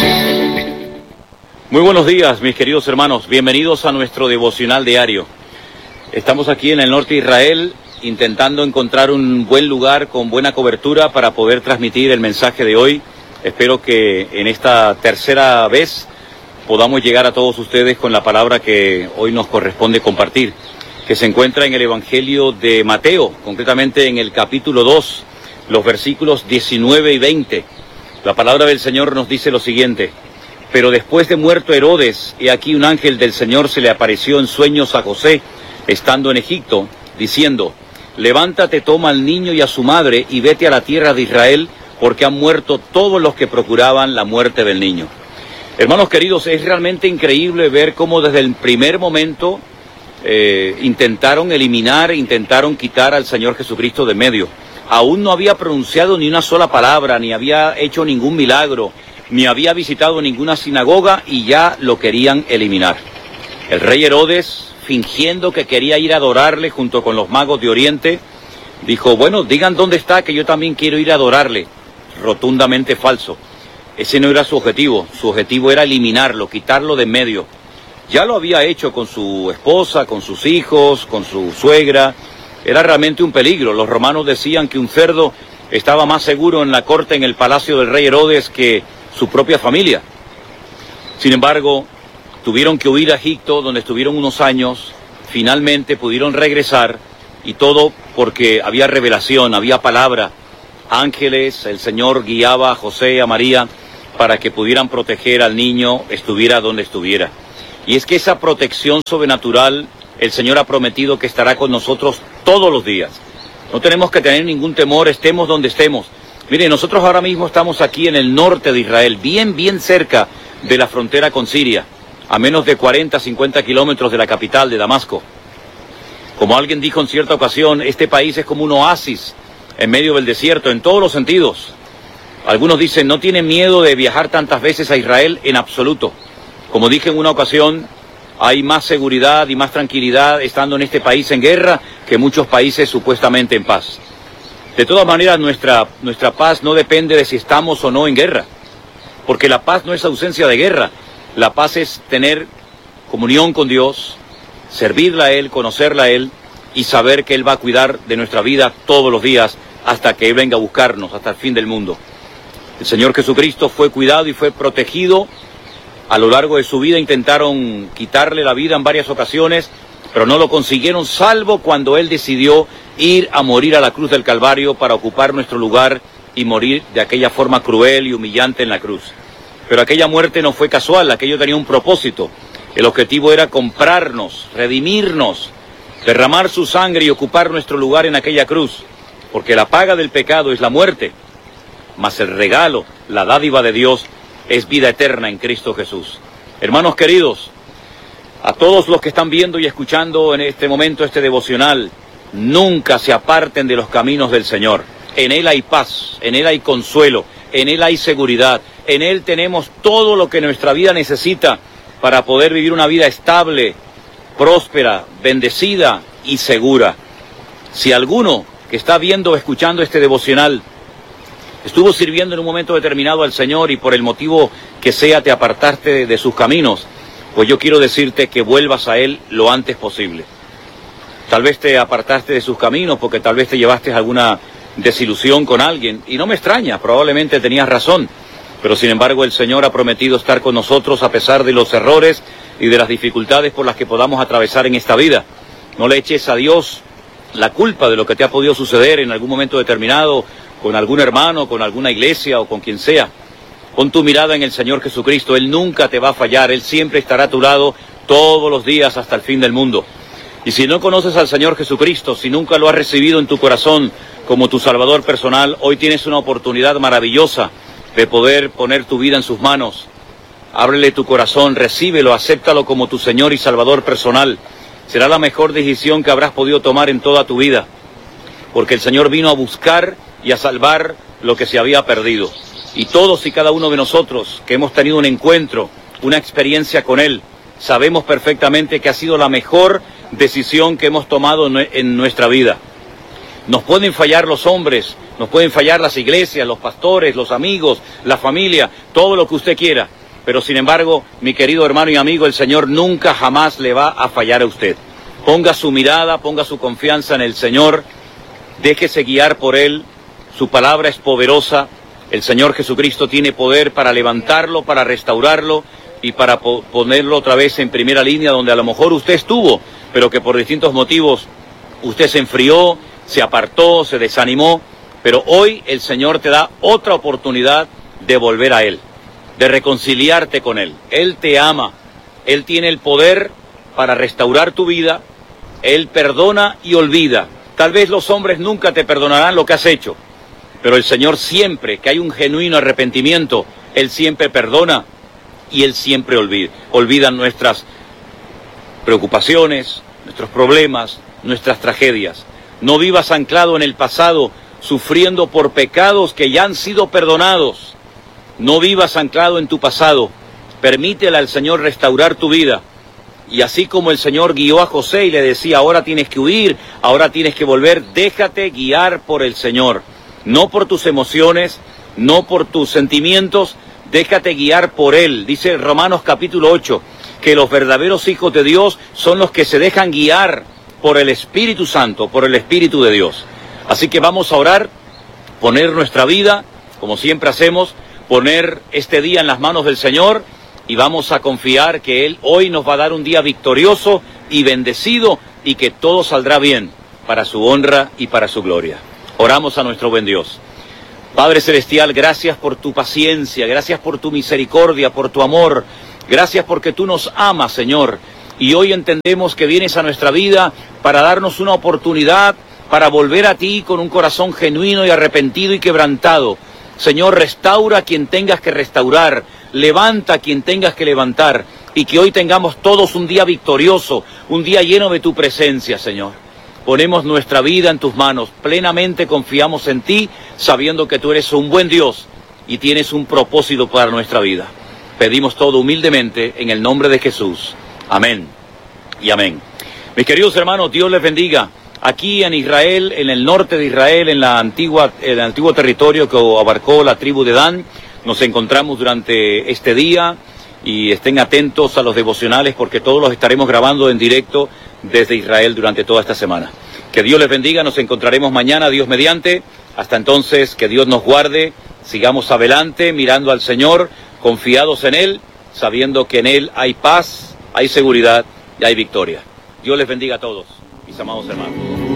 Muy buenos días, mis queridos hermanos. Bienvenidos a nuestro devocional diario. Estamos aquí en el norte de Israel intentando encontrar un buen lugar con buena cobertura para poder transmitir el mensaje de hoy. Espero que en esta tercera vez podamos llegar a todos ustedes con la palabra que hoy nos corresponde compartir, que se encuentra en el Evangelio de Mateo, concretamente en el capítulo 2, los versículos 19 y 20. La palabra del Señor nos dice lo siguiente: pero después de muerto Herodes, he aquí un ángel del Señor se le apareció en sueños a José, estando en Egipto, diciendo: levántate, toma al niño y a su madre, y vete a la tierra de Israel, porque han muerto todos los que procuraban la muerte del niño. Hermanos queridos, es realmente increíble ver cómo desde el primer momento intentaron quitar al Señor Jesucristo de medio. Aún no había pronunciado ni una sola palabra, ni había hecho ningún milagro, ni había visitado ninguna sinagoga, y ya lo querían eliminar. El rey Herodes, fingiendo que quería ir a adorarle junto con los magos de Oriente, dijo: bueno, digan dónde está, que yo también quiero ir a adorarle. Rotundamente falso. Ese no era su objetivo era eliminarlo, quitarlo de en medio. Ya lo había hecho con su esposa, con sus hijos, con su suegra. Era realmente un peligro. Los romanos decían que un cerdo estaba más seguro en la corte, en el palacio del rey Herodes, que su propia familia. Sin embargo, tuvieron que huir a Egipto, donde estuvieron unos años. Finalmente pudieron regresar, y todo porque había revelación, había palabra. Ángeles, el Señor guiaba a José y a María para que pudieran proteger al niño, estuviera donde estuviera. Y es que esa protección sobrenatural, el Señor ha prometido que estará con nosotros todos los días. No tenemos que tener ningún temor, estemos donde estemos. Mire, nosotros ahora mismo estamos aquí en el norte de Israel, bien cerca de la frontera con Siria, a menos de 40, 50 kilómetros de la capital, de Damasco. Como alguien dijo en cierta ocasión, este país es como un oasis en medio del desierto, en todos los sentidos. Algunos dicen: no tienen miedo de viajar tantas veces a Israel. En absoluto. Como dije en una ocasión, hay más seguridad y más tranquilidad estando en este país en guerra que muchos países supuestamente en paz. De todas maneras, nuestra paz no depende de si estamos o no en guerra, porque la paz no es ausencia de guerra. La paz es tener comunión con Dios, servirle a Él, conocerle a Él y saber que Él va a cuidar de nuestra vida todos los días hasta que Él venga a buscarnos, hasta el fin del mundo. El Señor Jesucristo fue cuidado y fue protegido. A lo largo de su vida intentaron quitarle la vida en varias ocasiones, pero no lo consiguieron, salvo cuando Él decidió ir a morir a la cruz del Calvario para ocupar nuestro lugar y morir de aquella forma cruel y humillante en la cruz. Pero aquella muerte no fue casual, aquello tenía un propósito. El objetivo era comprarnos, redimirnos, derramar su sangre y ocupar nuestro lugar en aquella cruz, porque la paga del pecado es la muerte, mas el regalo, la dádiva de Dios, es vida eterna en Cristo Jesús. Hermanos queridos, a todos los que están viendo y escuchando en este momento este devocional, nunca se aparten de los caminos del Señor. En Él hay paz, en Él hay consuelo, en Él hay seguridad, en Él tenemos todo lo que nuestra vida necesita para poder vivir una vida estable, próspera, bendecida y segura. Si alguno que está viendo o escuchando este devocional estuvo sirviendo en un momento determinado al Señor y por el motivo que sea te apartaste de sus caminos, pues yo quiero decirte que vuelvas a Él lo antes posible. Tal vez te apartaste de sus caminos porque tal vez te llevaste alguna desilusión con alguien, y no me extraña, probablemente tenías razón, pero sin embargo el Señor ha prometido estar con nosotros a pesar de los errores y de las dificultades por las que podamos atravesar en esta vida. No le eches a Dios la culpa de lo que te ha podido suceder en algún momento determinado, con algún hermano, con alguna iglesia o con quien sea. Pon tu mirada en el Señor Jesucristo. Él nunca te va a fallar, Él siempre estará a tu lado todos los días hasta el fin del mundo. Y si no conoces al Señor Jesucristo, si nunca lo has recibido en tu corazón como tu Salvador personal, hoy tienes una oportunidad maravillosa de poder poner tu vida en sus manos. Ábrele tu corazón, recíbelo, acéptalo como tu Señor y Salvador personal. Será la mejor decisión que habrás podido tomar en toda tu vida, porque el Señor vino a buscar y a salvar lo que se había perdido. Y todos y cada uno de nosotros que hemos tenido un encuentro, una experiencia con Él, sabemos perfectamente que ha sido la mejor decisión que hemos tomado en nuestra vida. Nos pueden fallar los hombres, nos pueden fallar las iglesias, los pastores, los amigos, la familia, todo lo que usted quiera. Pero sin embargo, mi querido hermano y amigo, el Señor nunca jamás le va a fallar a usted. Ponga su mirada, ponga su confianza en el Señor, déjese guiar por Él, su palabra es poderosa, el Señor Jesucristo tiene poder para levantarlo, para restaurarlo y para ponerlo otra vez en primera línea donde a lo mejor usted estuvo, pero que por distintos motivos usted se enfrió, se apartó, se desanimó, pero hoy el Señor te da otra oportunidad de volver a Él, de reconciliarte con Él. Él te ama, Él tiene el poder para restaurar tu vida, Él perdona y olvida. Tal vez los hombres nunca te perdonarán lo que has hecho, pero el Señor siempre, que hay un genuino arrepentimiento, Él siempre perdona y Él siempre olvida nuestras preocupaciones, nuestros problemas, nuestras tragedias. No vivas anclado en el pasado, sufriendo por pecados que ya han sido perdonados. No vivas anclado en tu pasado. Permítele al Señor restaurar tu vida. Y así como el Señor guió a José y le decía, ahora tienes que huir, ahora tienes que volver, déjate guiar por el Señor. No por tus emociones, no por tus sentimientos, déjate guiar por Él. Dice Romanos capítulo 8, que los verdaderos hijos de Dios son los que se dejan guiar por el Espíritu Santo, por el Espíritu de Dios. Así que vamos a orar, poner nuestra vida, como siempre hacemos, poner este día en las manos del Señor y vamos a confiar que Él hoy nos va a dar un día victorioso y bendecido y que todo saldrá bien para su honra y para su gloria. Oramos a nuestro buen Dios. Padre Celestial, gracias por tu paciencia, gracias por tu misericordia, por tu amor, gracias porque tú nos amas, Señor. Y hoy entendemos que vienes a nuestra vida para darnos una oportunidad para volver a ti con un corazón genuino y arrepentido y quebrantado. Señor, restaura a quien tengas que restaurar, levanta a quien tengas que levantar y que hoy tengamos todos un día victorioso, un día lleno de tu presencia, Señor. Ponemos nuestra vida en tus manos, plenamente confiamos en ti, sabiendo que tú eres un buen Dios y tienes un propósito para nuestra vida. Pedimos todo humildemente en el nombre de Jesús. Amén y amén. Mis queridos hermanos, Dios les bendiga. Aquí en Israel, en el norte de Israel, en el antiguo territorio que abarcó la tribu de Dan, nos encontramos durante este día y estén atentos a los devocionales porque todos los estaremos grabando en directo desde Israel durante toda esta semana. Que Dios les bendiga, nos encontraremos mañana, Dios mediante. Hasta entonces, que Dios nos guarde, sigamos adelante mirando al Señor, confiados en Él, sabiendo que en Él hay paz, hay seguridad y hay victoria. Dios les bendiga a todos, mis amados hermanos.